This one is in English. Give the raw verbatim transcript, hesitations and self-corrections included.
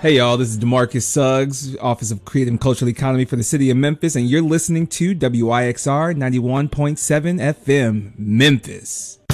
Hey y'all, this is DeMarcus Suggs, Office of Creative and Cultural Economy for the City of Memphis, and you're listening to W I X R ninety-one point seven F M, Memphis.